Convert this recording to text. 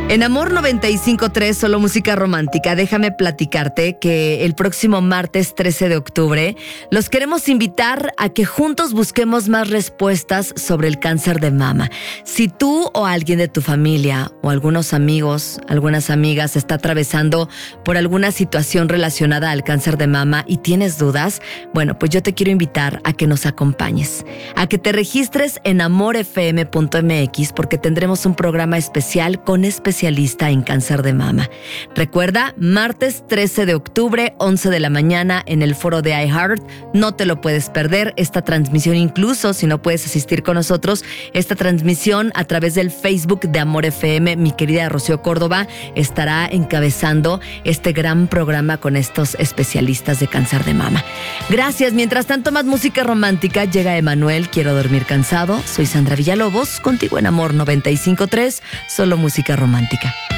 En Amor 95.3, solo música romántica, déjame platicarte que el próximo martes 13 de octubre los queremos invitar a que juntos busquemos más respuestas sobre el cáncer de mama. Si tú o alguien de tu familia o algunos amigos, algunas amigas está atravesando por alguna situación relacionada al cáncer de mama y tienes dudas, bueno, pues yo te quiero invitar a que nos acompañes, a que te registres en amorfm.mx porque tendremos un programa especial con especialista en cáncer de mama. Recuerda, martes 13 de octubre, 11 de la mañana, en el foro de iHeart. No te lo puedes perder. Esta transmisión, incluso si no puedes asistir con nosotros, esta transmisión a través del Facebook de Amor FM, mi querida Rocío Córdoba estará encabezando este gran programa con estos especialistas de cáncer de mama. Gracias. Mientras tanto, más música romántica. Llega Emanuel, Quiero dormir cansado. Soy Sandra Villalobos, contigo en Amor 95.3, solo música romántica.